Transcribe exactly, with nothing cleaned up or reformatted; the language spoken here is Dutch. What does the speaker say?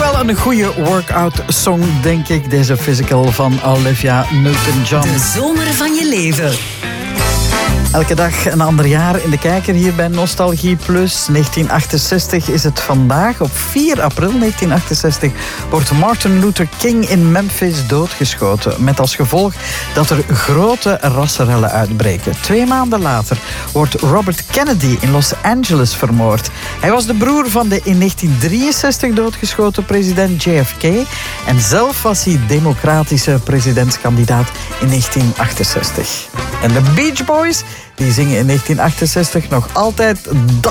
wel een goede workout song, denk ik. Deze Physical van Olivia Newton-John. De zomer van je leven. Elke dag een ander jaar in de kijker hier bij Nostalgie Plus. negentien achtenzestig is het vandaag. Op vier april negentien achtenzestig wordt Martin Luther King in Memphis doodgeschoten. Met als gevolg dat er grote rassenrellen uitbreken. Twee maanden later wordt Robert Kennedy in Los Angeles vermoord. Hij was de broer van de in negentien drieënzestig doodgeschoten president J F K. En zelf was hij democratische presidentskandidaat in negentien achtenzestig. En de Beach Boys, die zingen in negentien achtenzestig nog altijd...